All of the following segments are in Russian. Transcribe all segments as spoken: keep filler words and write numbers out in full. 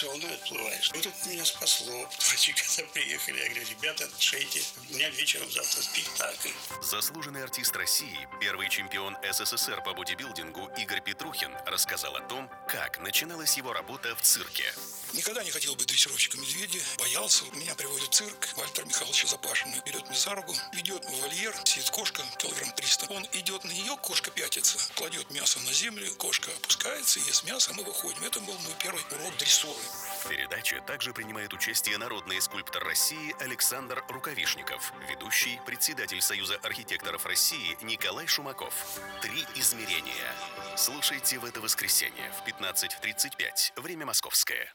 с волной отплываешь. Вот это меня спасло. Врачи, когда приехали, я говорю: ребята, шейте, у меня вечером завтра спектакль. Заслуженный артист России, первый чемпион СССР по бодибилдингу Игорь Петрухин рассказал о том, как начиналась его работа в цирке. Никогда не хотел быть дрессировщиком медведя, боялся. Меня приводит в цирк, Вальтер Михайлович Запашин берет меня за руку, ведет в вольер, сидит кошка, килограмм триста. Он идет на нее, кошка пятится, кладет мясо на землю, кошка опускается, ест мясо, мы выходим. Это был мой первый урок дрессуры. В передаче также принимает участие народный скульптор России Александр Рукавишников, ведущий, председатель Союза архитекторов России Николай Шумаков. Три измерения. Слушайте в это воскресенье в пятнадцать тридцать пять. Время московское.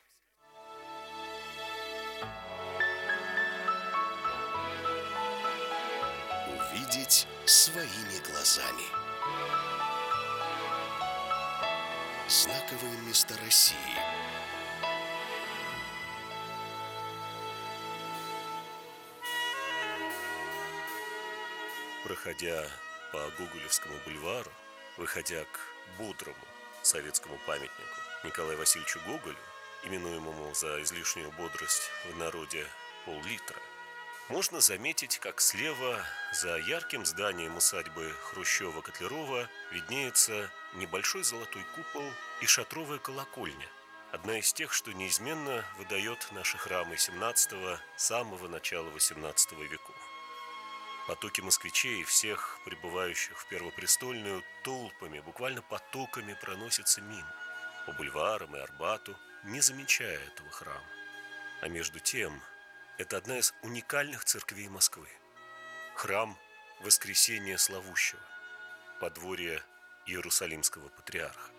Увидеть своими глазами. Знаковые места России. Проходя по Гоголевскому бульвару, выходя к бодрому советскому памятнику Николаю Васильевичу Гоголю, именуемому за излишнюю бодрость в народе пол-литра, можно заметить, как слева за ярким зданием усадьбы Хрущева-Котлярова виднеется небольшой золотой купол и шатровая колокольня, одна из тех, что неизменно выдает наши храмы семнадцатого, самого начала восемнадцатого веков. Потоки москвичей, всех прибывающих в Первопрестольную, толпами, буквально потоками проносятся мимо, по бульварам и Арбату, не замечая этого храма. А между тем, это одна из уникальных церквей Москвы. Храм Воскресения Славущего, подворье Иерусалимского патриарха.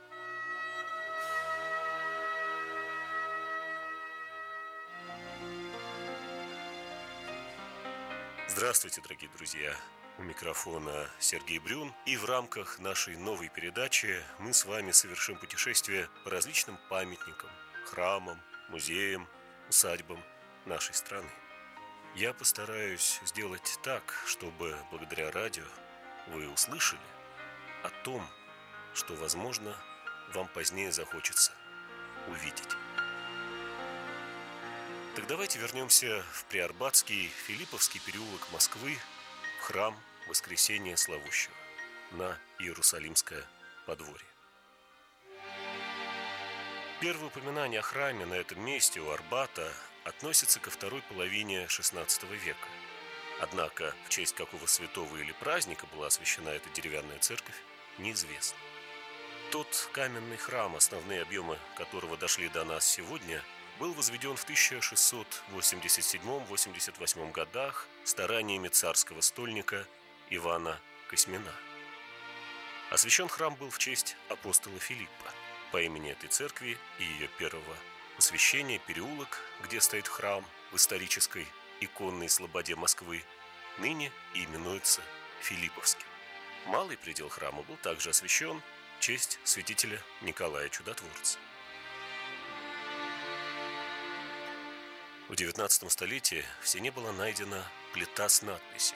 Здравствуйте, дорогие друзья! У микрофона Сергей Брюн, и в рамках нашей новой передачи мы с вами совершим путешествие по различным памятникам, храмам, музеям, усадьбам нашей страны. Я постараюсь сделать так, чтобы благодаря радио вы услышали о том, что, возможно, вам позднее захочется увидеть. Так давайте вернемся в Приарбатский Филипповский переулок Москвы, в храм Воскресения Славущего на Иерусалимское подворье. Первое упоминание о храме на этом месте у Арбата относится ко второй половине шестнадцатого века. Однако в честь какого святого или праздника была освящена эта деревянная церковь, неизвестно. Тот каменный храм, основные объемы которого дошли до нас сегодня, был возведен в тысяча шестьсот восемьдесят седьмом — восемьдесят восьмом годах стараниями царского стольника Ивана Косьмина. Освящен храм был в честь апостола Филиппа. По имени этой церкви и ее первого посвящения переулок, где стоит храм в исторической иконной слободе Москвы, ныне именуется Филипповским. Малый предел храма был также освящен в честь святителя Николая Чудотворца. В девятнадцатом столетии в стене была найдена плита с надписью: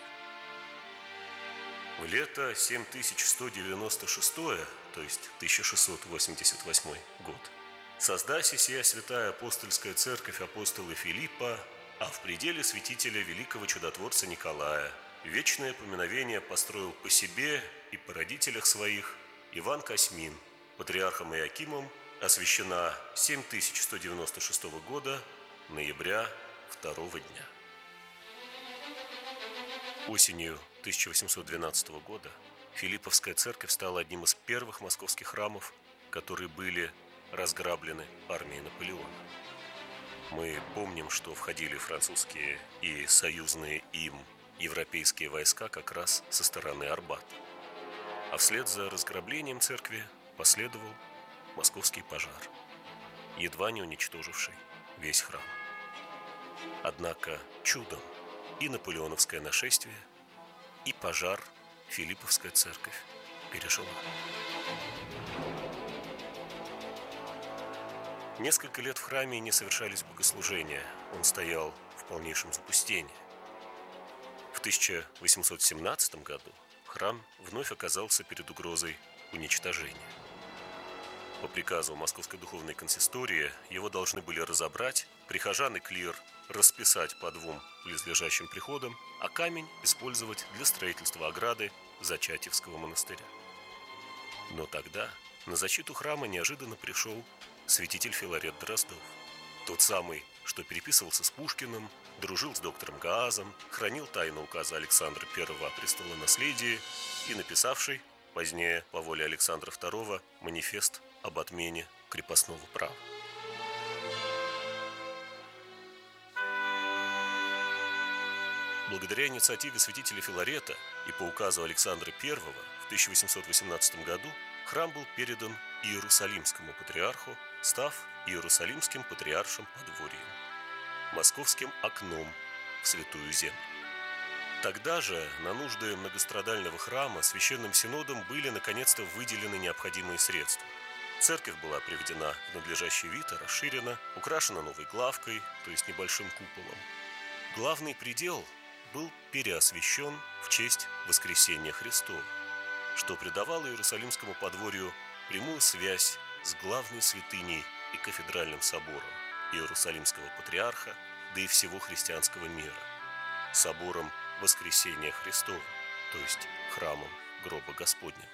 в лето семь тысяч сто девяносто шестое, то есть тысяча шестьсот восемьдесят восьмой год, создайся сия святая апостольская церковь апостола Филиппа, а в пределе святителя великого чудотворца Николая вечное поминовение построил по себе и по родителях своих Иван Косьмин, патриархом Иоакимом, освящена семь тысяч сто девяносто шестого года, ноября второго дня. Осенью тысяча восемьсот двенадцатого года Филипповская церковь стала одним из первых московских храмов, которые были разграблены армией Наполеона. Мы помним, что входили французские и союзные им европейские войска как раз со стороны Арбата. А вслед за разграблением церкви последовал московский пожар, едва не уничтоживший весь храм. Однако чудом и наполеоновское нашествие, и пожар Филипповская церковь пережила. Несколько лет в храме не совершались богослужения, он стоял в полнейшем запустении. В тысяча восемьсот семнадцатом году храм вновь оказался перед угрозой уничтожения. По приказу Московской духовной консистории его должны были разобрать, прихожан и клир расписать по двум близлежащим приходам, а камень использовать для строительства ограды Зачатьевского монастыря. Но тогда на защиту храма неожиданно пришел святитель Филарет Дроздов. Тот самый, что переписывался с Пушкиным, дружил с доктором Гаазом, хранил тайну указа Александра Первого о престолонаследии и написавший позднее, по воле Александра Второго, манифест об отмене крепостного права. Благодаря инициативе святителя Филарета и по указу Александра Первого в тысяча восемьсот восемнадцатом году храм был передан Иерусалимскому патриарху, став Иерусалимским патриаршим подворьем, московским окном в Святую Землю. Тогда же на нужды многострадального храма Священным Синодом были наконец-то выделены необходимые средства. Церковь была приведена в надлежащий вид и расширена, украшена новой главкой, то есть небольшим куполом. Главный предел был переосвящен в честь Воскресения Христова, что придавало Иерусалимскому подворью прямую связь с главной святыней и кафедральным собором Иерусалимского патриарха, да и всего христианского мира, собором Воскресения Христова, то есть храмом гроба Господня.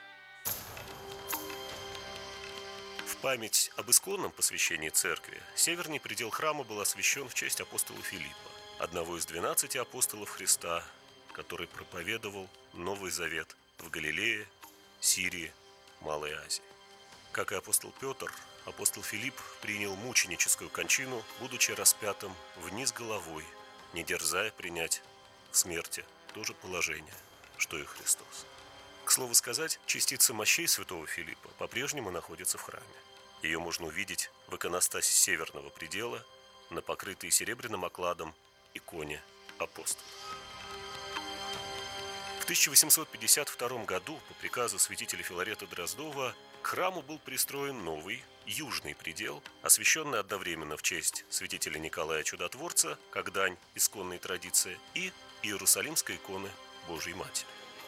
В память об исконном посвящении церкви северный предел храма был освящен в честь апостола Филиппа, одного из двенадцати апостолов Христа, который проповедовал Новый Завет в Галилее, Сирии, Малой Азии. Как и апостол Петр, апостол Филипп принял мученическую кончину, будучи распятым вниз головой, не дерзая принять в смерти то же положение, что и Христос. К слову сказать, частица мощей святого Филиппа по-прежнему находится в храме. Ее можно увидеть в иконостасе северного предела на покрытой серебряным окладом иконе апостола. В тысяча восемьсот пятьдесят втором году по приказу святителя Филарета Дроздова к храму был пристроен новый, южный предел, освященный одновременно в честь святителя Николая Чудотворца, как дань исконной традиции, и Иерусалимской иконы Божьей Матери.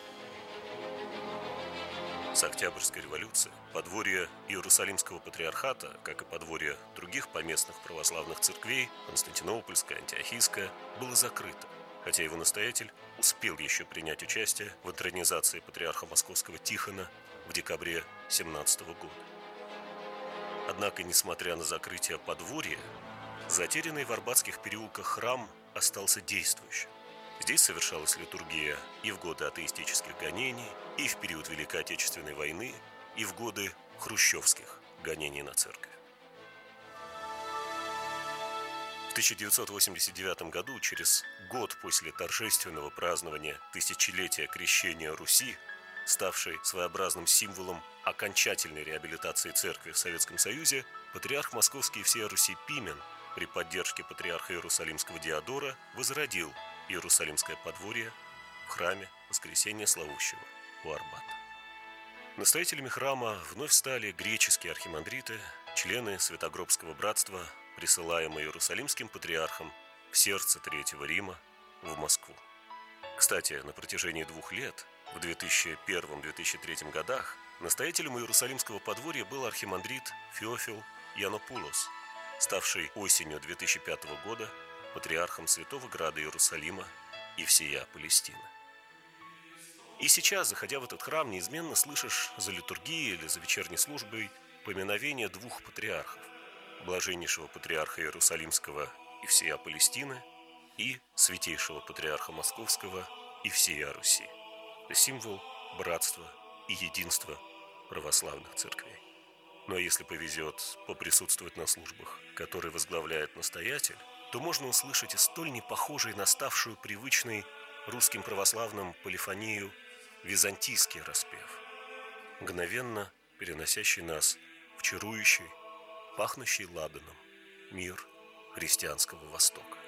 С Октябрьской революции подворье Иерусалимского патриархата, как и подворье других поместных православных церквей, Константинопольская, Антиохийская, было закрыто, хотя его настоятель успел еще принять участие в интронизации патриарха Московского Тихона в декабре семнадцатого года. Однако, несмотря на закрытие подворья, затерянный в Арбатских переулках храм остался действующим. Здесь совершалась литургия и в годы атеистических гонений, и в период Великой Отечественной войны, и в годы хрущевских гонений на церковь. В тысяча девятьсот восемьдесят девятом году, через год после торжественного празднования тысячелетия крещения Руси, ставшей своеобразным символом окончательной реабилитации церкви в Советском Союзе, патриарх Московский и всея Руси Пимен при поддержке патриарха Иерусалимского Диодора возродил Иерусалимское подворье в храме Воскресения Славущего у Арбата. Настоятелями храма вновь стали греческие архимандриты, члены Святогробского братства, присылаемые Иерусалимским патриархом в сердце Третьего Рима в Москву. Кстати, на протяжении двух лет, в две тысячи первом — две тысячи третьем годах, настоятелем Иерусалимского подворья был архимандрит Феофил Янопулос, ставший осенью две тысячи пятого года патриархом Святого Града Иерусалима и всея Палестины. И сейчас, заходя в этот храм, неизменно слышишь за литургией или за вечерней службой поминовение двух патриархов: блаженнейшего патриарха Иерусалимского и всея Палестины и святейшего патриарха Московского и всея Руси. Это символ братства и единства православных церквей. Ну а если повезет поприсутствовать на службах, которые возглавляет настоятель, то можно услышать и столь непохожий на ставшую привычной русским православным полифонию византийский распев, мгновенно переносящий нас в чарующий, пахнущий ладаном мир христианского Востока.